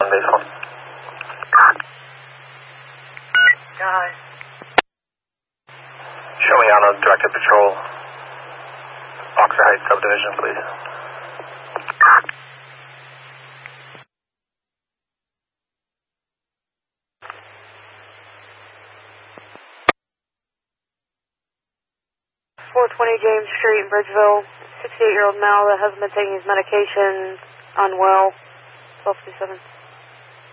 base 1. Guy. Show me on a directed patrol. Boxer Heights subdivision, please. James Street in Bridgeville, 68-year-old male that hasn't been taking his medication, unwell, 1227.